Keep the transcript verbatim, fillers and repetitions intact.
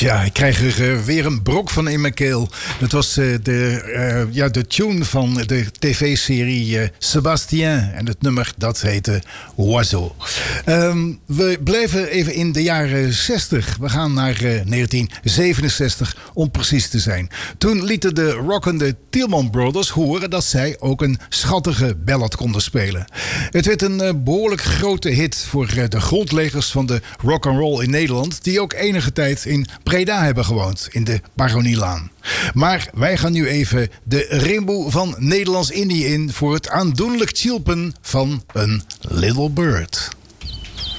Tja, ik krijg er uh, weer een brok van in mijn keel. Dat was uh, de, uh, ja, de tune van de tv-serie uh, Sébastien. En het nummer, dat heette Oiseau. Um, we blijven even in de jaren zestig. We gaan naar uh, negentien zevenenzestig, om precies te zijn. Toen lieten de rockende Tielman Brothers horen dat zij ook een schattige ballad konden spelen. Het werd een uh, behoorlijk grote hit voor uh, de grondleggers van de rock'n'roll in Nederland, die ook enige tijd in Breda hebben gewoond, in de Baronielaan. Maar wij gaan nu even de rimboe van Nederlands-Indië in voor het aandoenlijk tjilpen van een Little Bird.